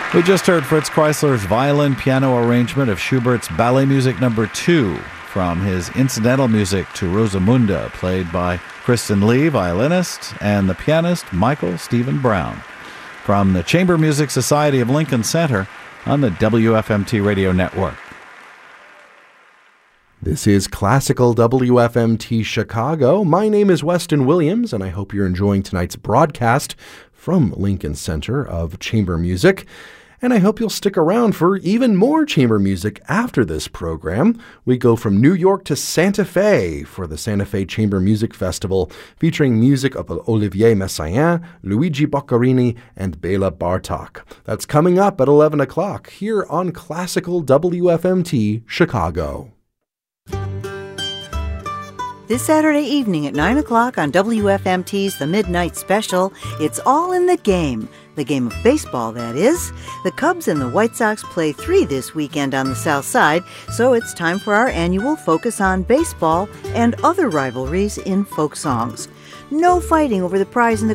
We just heard Fritz Kreisler's violin-piano arrangement of Schubert's Ballet Music No. 2 from his incidental music to Rosamunde, played by Kristen Lee, violinist, and the pianist Michael Stephen Brown, from the Chamber Music Society of Lincoln Center on the WFMT Radio Network. This is Classical WFMT Chicago. My name is Weston Williams, and I hope you're enjoying tonight's broadcast from Lincoln Center of Chamber Music. And I hope you'll stick around for even more chamber music after this program. We go from New York to Santa Fe for the Santa Fe Chamber Music Festival, featuring music of Olivier Messiaen, Luigi Boccherini, and Bela Bartok. That's coming up at 11 o'clock here on Classical WFMT Chicago. This Saturday evening at 9 o'clock on WFMT's The Midnight Special, it's all in the game. The game of baseball, that is. The Cubs and the White Sox play 3 this weekend on the South Side, so it's time for our annual focus on baseball and other rivalries in folk songs. No fighting over the prize in the